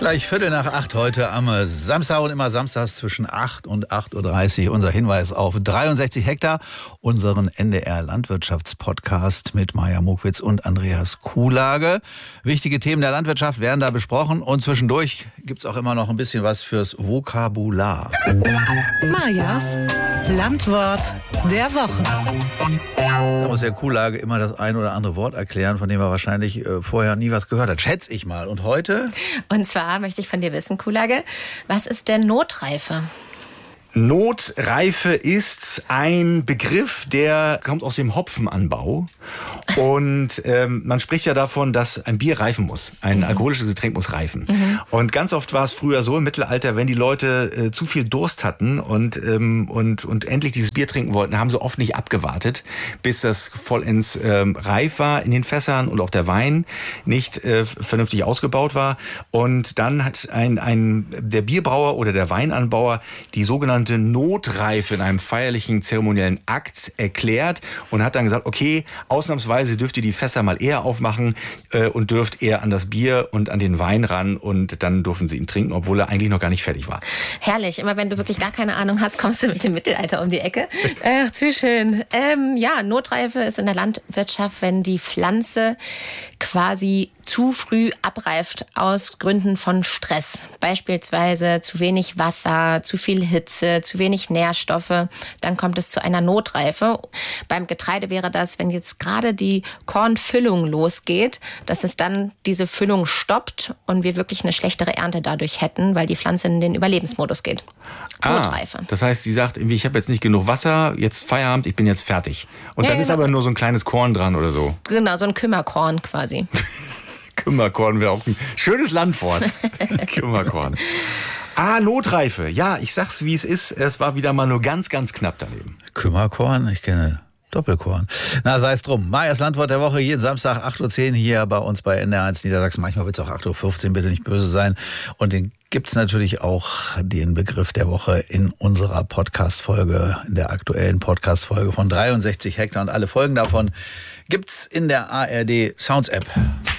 Gleich 7:45 heute am Samstag und immer samstags zwischen 8 und 8:30 Uhr. Unser Hinweis auf 63 Hektar, unseren NDR Landwirtschaftspodcast mit Maja Mokwitz und Andreas Kuhlage. Wichtige Themen der Landwirtschaft werden da besprochen und zwischendurch gibt's auch immer noch ein bisschen was fürs Vokabular. Majas Landwort der Woche. Da muss der Kuhlage immer das ein oder andere Wort erklären, von dem er wahrscheinlich vorher nie was gehört hat. Schätze ich mal. Und heute? Und zwar möchte ich von dir wissen, Kuhlage, was ist denn Notreife? Notreife ist ein Begriff, der kommt aus dem Hopfenanbau. Und man spricht ja davon, dass ein Bier reifen muss. Ein alkoholisches Getränk muss reifen. Und ganz oft war es früher so im Mittelalter, wenn die Leute zu viel Durst hatten und endlich dieses Bier trinken wollten, haben sie oft nicht abgewartet, bis das vollends reif war in den Fässern und auch der Wein nicht vernünftig ausgebaut war. Und dann hat der Bierbrauer oder der Weinanbauer die sogenannte Notreife in einem feierlichen zeremoniellen Akt erklärt und hat dann gesagt, okay, ausnahmsweise dürft ihr die Fässer mal eher aufmachen und dürft eher an das Bier und an den Wein ran und dann dürfen sie ihn trinken, obwohl er eigentlich noch gar nicht fertig war. Herrlich, immer wenn du wirklich gar keine Ahnung hast, kommst du mit dem Mittelalter um die Ecke. Ach, zu schön. Notreife ist in der Landwirtschaft, wenn die Pflanze quasi zu früh abreift aus Gründen von Stress. Beispielsweise zu wenig Wasser, zu viel Hitze, zu wenig Nährstoffe. Dann kommt es zu einer Notreife. Beim Getreide wäre das, wenn jetzt gerade die Kornfüllung losgeht, dass es dann diese Füllung stoppt und wir wirklich eine schlechtere Ernte dadurch hätten, weil die Pflanze in den Überlebensmodus geht. Notreife. Das heißt, sie sagt, ich habe jetzt nicht genug Wasser, jetzt Feierabend, ich bin jetzt fertig. Und dann ist aber nur so ein kleines Korn dran oder so. Genau, so ein Kümmerkorn quasi. Kümmerkorn wäre auch ein schönes Landwort. Kümmerkorn. Notreife. Ja, ich sag's, wie es ist. Es war wieder mal nur ganz, ganz knapp daneben. Kümmerkorn? Ich kenne Doppelkorn. Na, sei es drum. Majas Landwort der Woche, jeden Samstag 8:10 Uhr hier bei uns bei NDR1 Niedersachsen. Manchmal wird es auch 8:15 Uhr, bitte nicht böse sein. Und den gibt's natürlich auch, den Begriff der Woche, in unserer Podcast-Folge, in der aktuellen Podcast-Folge von 63 Hektar. Und alle Folgen davon gibt's in der ARD Sounds App.